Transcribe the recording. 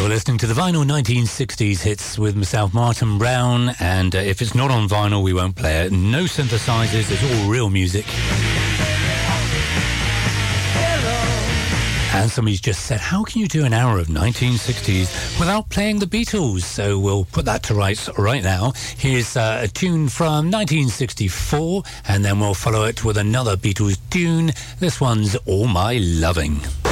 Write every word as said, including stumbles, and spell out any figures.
You're listening to the Vinyl nineteen sixties hits with myself, Martin Brown, and uh, if it's not on vinyl, we won't play it. No synthesizers, it's all real music. And somebody's just said, how can you do an hour of nineteen sixties without playing the Beatles? So we'll put that to rights right now. Here's uh, a tune from nineteen sixty-four, and then we'll follow it with another Beatles tune. This one's All My Loving.